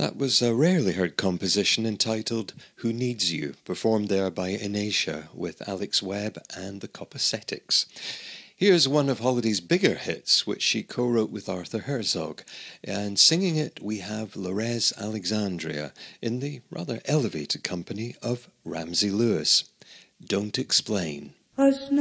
That was a rarely heard composition entitled Who Needs You, performed there by Inacia with Alex Webb and the Copacetics. Here's one of Holiday's bigger hits, which she co-wrote with Arthur Herzog, and singing it we have Lorez Alexandria in the rather elevated company of Ramsey Lewis. Don't Explain.